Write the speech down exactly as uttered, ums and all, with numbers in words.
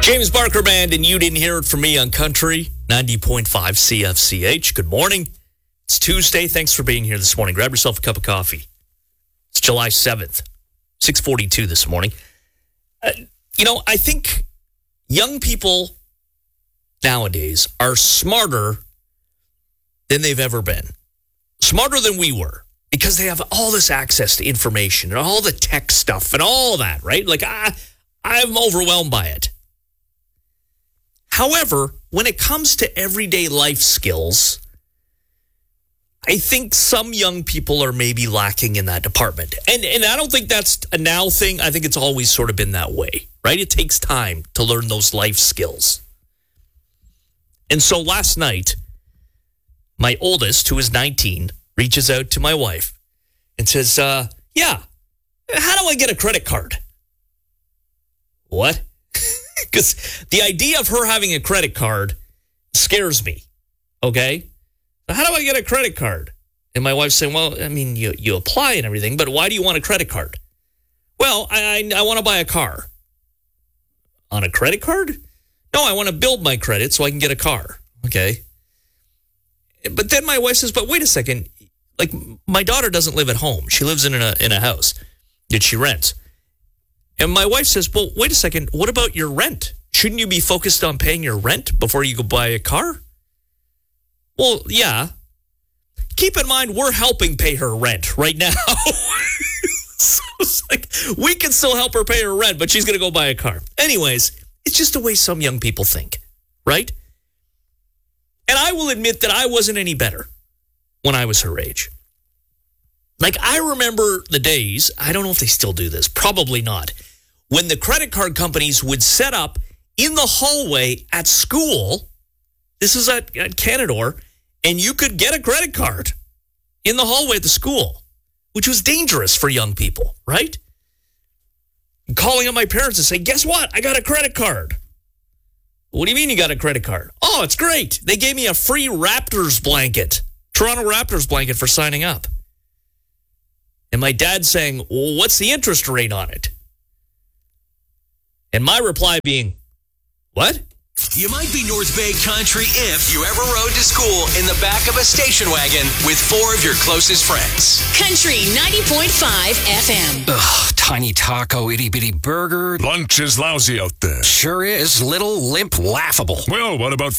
James Barker Band, and you didn't hear it from me on Country ninety point five C F C H. Good morning. It's Tuesday. Thanks for being here this morning. Grab yourself a cup of coffee. It's July seventh, six forty-two this morning. Uh, you know, I think young people nowadays are smarter than they've ever been. Smarter than we were, because they have all this access to information and all the tech stuff and all that, right? Like, I, I'm overwhelmed by it. However, when it comes to everyday life skills, I think some young people are maybe lacking in that department. And and I don't think that's a now thing. I think it's always sort of been that way, right? It takes time to learn those life skills. And so last night, my oldest, who is nineteen, reaches out to my wife and says, uh, yeah, how do I get a credit card? What? Because the idea of her having a credit card scares me, okay? How do I get a credit card? And my wife's saying, well, I mean, you, you apply and everything, but why do you want a credit card? Well, I, I, I want to buy a car. On a credit card? No, I want to build my credit so I can get a car, okay? But then my wife says, but wait a second, like, my daughter doesn't live at home. She lives in a in a house that she rents. And my wife says, well, wait a second, what about your rent? Shouldn't you be focused on paying your rent before you go buy a car? Well, yeah. Keep in mind, we're helping pay her rent right now. So it's like, we can still help her pay her rent, but she's going to go buy a car. Anyways, it's just the way some young people think, right? And I will admit that I wasn't any better when I was her age. Like, I remember the days, I don't know if they still do this, probably not, when the credit card companies would set up in the hallway at school, this is at, at Canadore, and you could get a credit card in the hallway at the school, which was dangerous for young people, right? And calling up my parents and saying, guess what? I got a credit card. What do you mean you got a credit card? Oh, it's great. They gave me a free Raptors blanket, Toronto Raptors blanket for signing up. And my dad saying, well, what's the interest rate on it? And my reply being, what? You might be North Bay country if you ever rode to school in the back of a station wagon with four of your closest friends. Country ninety point five F M. Ugh, tiny taco, itty bitty burger. Lunch is lousy out there. Sure is. Little, limp, laughable. Well, what about